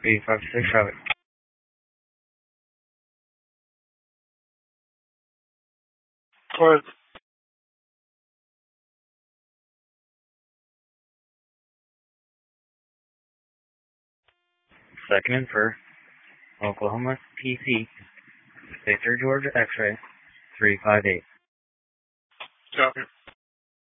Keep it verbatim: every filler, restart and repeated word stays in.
eight five six, have it. Or Second infer, Oklahoma P C, Victor Georgia X-ray, three five eight. copy.